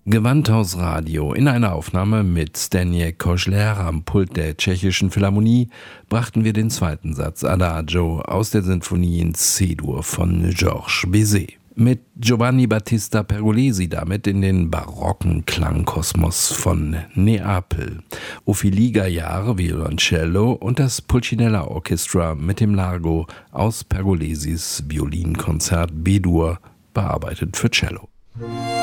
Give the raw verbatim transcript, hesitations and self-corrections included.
Gewandhaus Radio. In einer Aufnahme mit Zdeněk Kožler am Pult der Tschechischen Philharmonie brachten wir den zweiten Satz Adagio aus der Sinfonie in C-Dur von Georges Bizet. Mit Giovanni Battista Pergolesi damit in den barocken Klangkosmos von Neapel. Ophélie Gaillard Violoncello und das Pulcinella Orchestra mit dem Largo aus Pergolesis Violinkonzert B-Dur, bearbeitet für Cello.